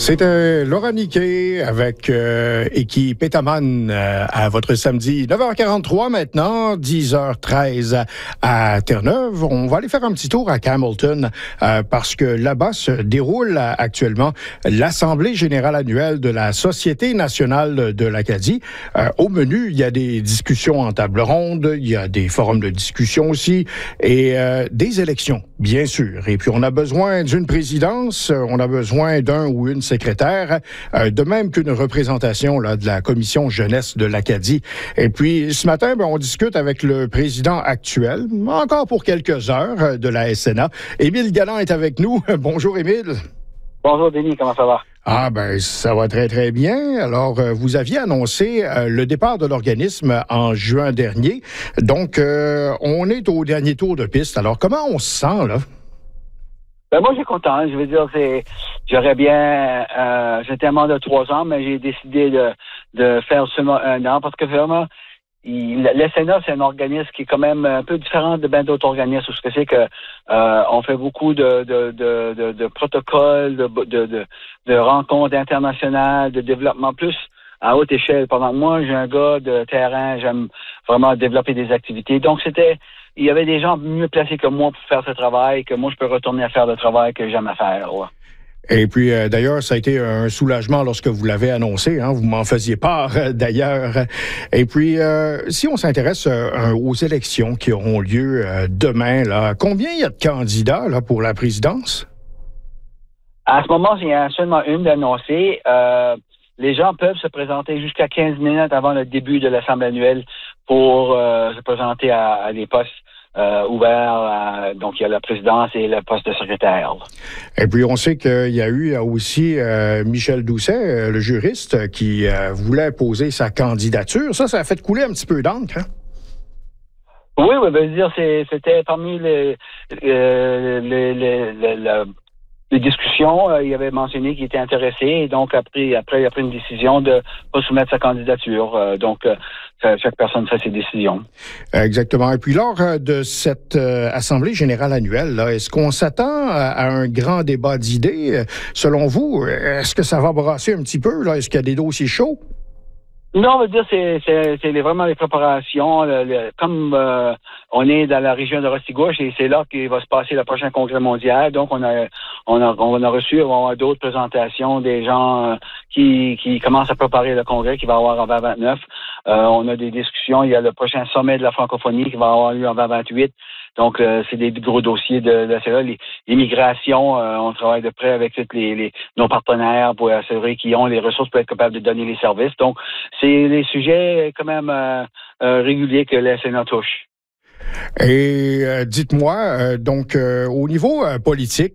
C'était Laura Niquet avec équipe Pétaman à votre samedi 9h43 maintenant, 10h13 à Terre-Neuve. On va aller faire un petit tour à Campbellton parce que là-bas se déroule actuellement l'Assemblée générale annuelle de la Société nationale de l'Acadie. Au menu, il y a des discussions en table ronde, il y a des forums de discussion aussi et des élections, bien sûr. Et puis, on a besoin d'une présidence, on a besoin d'un ou une secrétaire, de même qu'une représentation là, de la commission jeunesse de l'Acadie. Et puis, ce matin, on discute avec le président actuel, encore pour quelques heures, de la SNA. Émile Galland est avec nous. Bonjour, Émile. Bonjour, Denis. Comment ça va? Ça va très, très bien. Alors, vous aviez annoncé le départ de l'organisme en juin dernier. Donc, on est au dernier tour de piste. Alors, comment on se sent, là? Moi, j'ai content. Je veux dire, j'aurais bien, j'étais un mandat de 3 ans, mais j'ai décidé de faire seulement 1 an parce que vraiment, le Sénat, c'est un organisme qui est quand même un peu différent de bien d'autres organismes. Ce que c'est que on fait beaucoup de protocoles, de rencontres internationales, de développement plus à haute échelle. Pendant que moi, j'ai un gars de terrain, j'aime vraiment développer des activités. Donc, il y avait des gens mieux placés que moi pour faire ce travail, que moi, je peux retourner à faire le travail que j'aime à faire. Ouais. Et puis, d'ailleurs, ça a été un soulagement lorsque vous l'avez annoncé. Hein, vous m'en faisiez part, d'ailleurs. Et puis, si on s'intéresse aux élections qui auront lieu demain, là, combien il y a de candidats là, pour la présidence? À ce moment, il y en a seulement une d'annoncée. Les gens peuvent se présenter jusqu'à 15 minutes avant le début de l'Assemblée annuelle pour se présenter à des postes ouverts. Donc, il y a la présidence et le poste de secrétaire. Et puis, on sait qu'il y a eu aussi Michel Doucet, le juriste, qui voulait poser sa candidature. Ça a fait couler un petit peu d'encre, hein? Oui, je veux dire, c'était parmi les discussions, il avait mentionné qu'il était intéressé et donc après il a pris une décision de pas soumettre sa candidature. Donc chaque personne fait ses décisions. Exactement. Et puis lors de cette Assemblée générale annuelle, là, est-ce qu'on s'attend à un grand débat d'idées? Selon vous, est-ce que ça va brasser un petit peu? Là? Est-ce qu'il y a des dossiers chauds? Non, on va dire c'est vraiment les préparations. Comme on est dans la région de Restigouche et c'est là qu'il va se passer le prochain congrès mondial. Donc on a reçu d'autres présentations des gens qui commencent à préparer le congrès qui va avoir en 2029. On a des discussions. Il y a le prochain sommet de la francophonie qui va avoir lieu en 2028. Donc, c'est des gros dossiers de la CEA. L'immigration, on travaille de près avec tous nos partenaires pour assurer qu'ils ont les ressources pour être capables de donner les services. Donc, c'est des sujets quand même réguliers que la SNA touche. Et dites-moi, donc, au niveau politique,